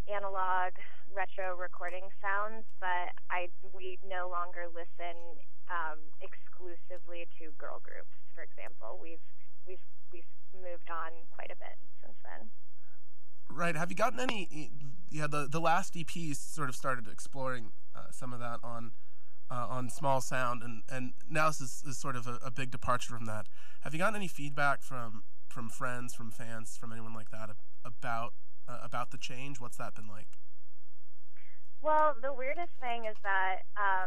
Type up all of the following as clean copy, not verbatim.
analog retro recording sounds, but we no longer listen exclusively to girl groups. For example, we've moved on quite a bit since then. Right. Have you gotten any? Yeah, the last EPs sort of started exploring some of that on Small Sound, and now this is sort of a big departure from that. Have you gotten any feedback from friends, from fans, from anyone like that about the change? What's that been like? Well, the weirdest thing is that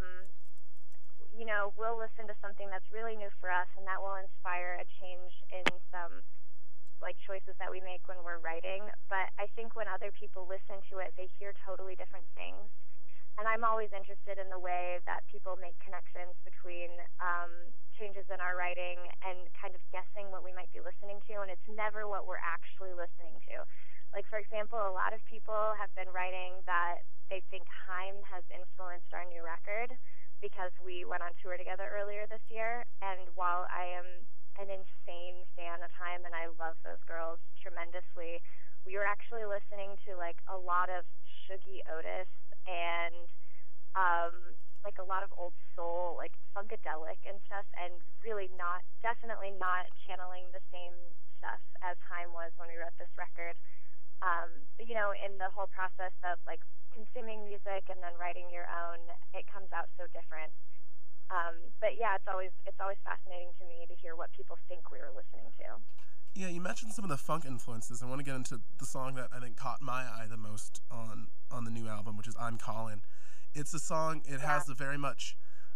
we'll listen to something that's really new for us, and that will inspire a change in some like choices that we make when we're writing. But I think when other people listen to it, they hear totally different things. And I'm always interested in the way that people make connections between changes in our writing and kind of guessing what we might be listening to, and it's never what we're actually listening to. Like, for example, a lot of people have been writing that they think Haim has influenced our new record because we went on tour together earlier this year, and while I am an insane fan of Haim and I love those girls tremendously, we were actually listening to like a lot of Shuggie Otis and like a lot of old soul, like funkadelic and stuff, and really definitely not channeling the same stuff as Haim was when we wrote this record. But in the whole process of like consuming music and then writing your own, it comes out so different. But yeah, it's always fascinating to me to hear what people think we were listening to. Yeah, you mentioned some of the funk influences. I want to get into the song that I think caught my eye the most on the new album, which is "I'm Callin'." It's a song. It has a very much.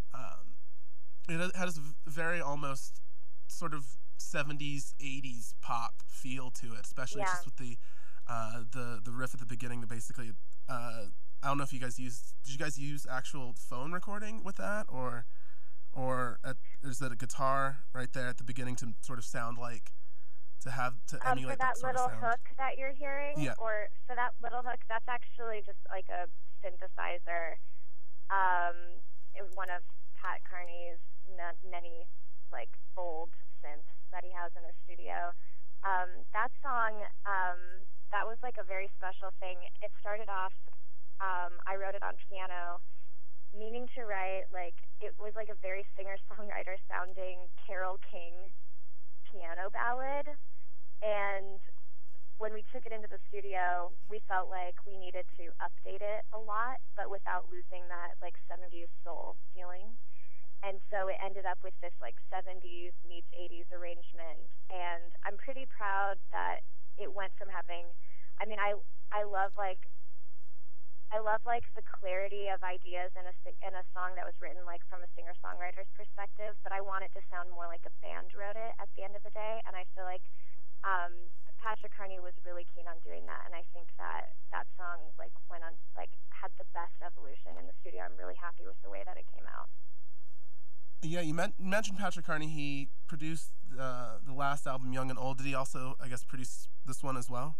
It has a very almost sort of 70s, 80s pop feel to it, especially just with the riff at the beginning. That basically, I don't know if you guys did you guys use actual phone recording with that, or is that a guitar right there at the beginning to sort of sound like to emulate that sort little of sound? hook that you're hearing, or so that little hook, that's actually just like a synthesizer. It was one of Pat Carney's many like old synths that he has in his studio. That song, that was like a very special thing. It started off, I wrote it on piano, meaning to write like it was like a very singer-songwriter sounding Carole King piano ballad, and when we took it into the studio, we felt like we needed to update it a lot, but without losing that like 70s soul feeling. And so it ended up with this like 70s meets 80s arrangement, and I'm pretty proud that it went from having, I mean, I love like the clarity of ideas in a song that was written like from a singer-songwriter's perspective, but I want it to sound more like a band wrote it at the end of the day, and I feel like Patrick Carney was really keen on doing that, and I think that song like went on like had the best evolution in the studio. I'm really happy with the way that it came out. Yeah, you mentioned Patrick Carney. He produced the last album, Young and Old. Did he also, I guess, produce this one as well?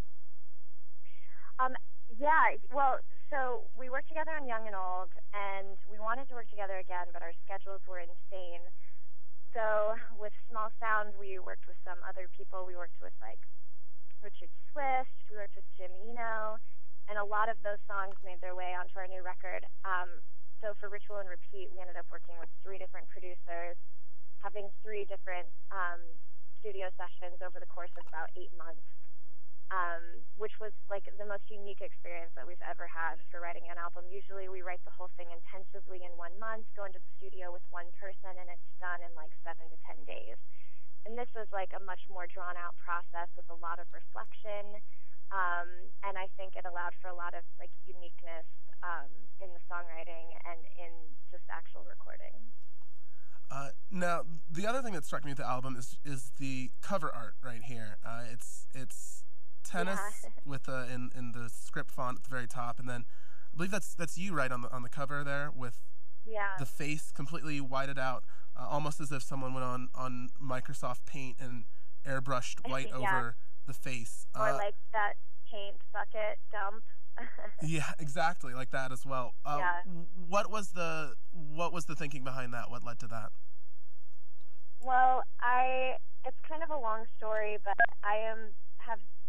Yeah, well, so we worked together on Young and Old, and we wanted to work together again, but our schedules were insane. So with Small Sound, we worked with some other people. We worked with like Richard Swift, we worked with Jim Eno, and a lot of those songs made their way onto our new record. So for Ritual and Repeat, we ended up working with 3 different producers, having 3 different studio sessions over the course of about 8 months, which was like the most unique experience that we've ever had for writing an album. Usually we write the whole thing intensively in 1 month, go into the studio with one person, and it's done in like 7 to 10 days. And this was like a much more drawn out process with a lot of reflection, and I think it allowed for a lot of like uniqueness in the songwriting and in just actual recording. Now, the other thing that struck me with the album is the cover art right here. It's tennis with in the script font at the very top, and then I believe that's you right on the cover there with the face completely whited out, almost as if someone went on Microsoft Paint and airbrushed white over the face. Or like that paint bucket dump. Yeah, exactly, like that as well. What was the thinking behind that? What led to that? Well, it's kind of a long story, but I have